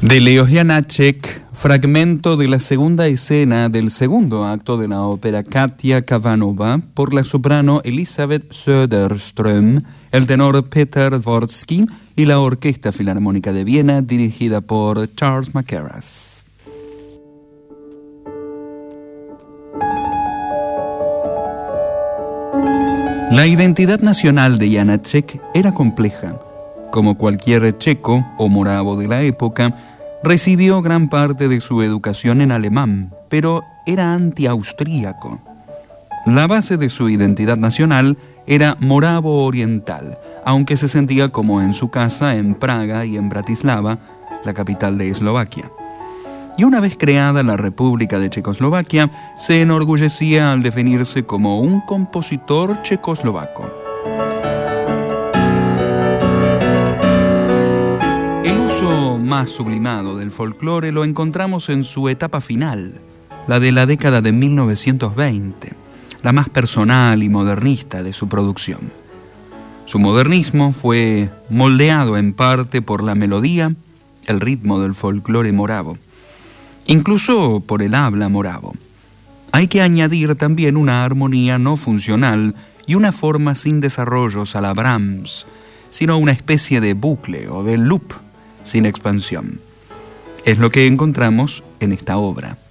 De Leos Janáček, fragmento de la segunda escena del segundo acto de la ópera Katia Kavanova por la soprano Elisabeth Söderström, el tenor Peter Dvorsky y la Orquesta Filarmónica de Viena dirigida por Charles Mackerras. La identidad nacional de Janáček era compleja. Como cualquier checo o moravo de la época, recibió gran parte de su educación en alemán, pero era anti-austríaco. La base de su identidad nacional era moravo oriental, aunque se sentía como en su casa en Praga y en Bratislava, la capital de Eslovaquia. Y una vez creada la República de Checoslovaquia, se enorgullecía al definirse como un compositor checoslovaco. El uso más sublimado del folclore lo encontramos en su etapa final, la de la década de 1920, la más personal y modernista de su producción. Su modernismo fue moldeado en parte por la melodía, el ritmo del folclore moravo, incluso por el habla moravo. Hay que añadir también una armonía no funcional y una forma sin desarrollos a la Brahms, sino una especie de bucle o de loop sin expansión. Es lo que encontramos en esta obra.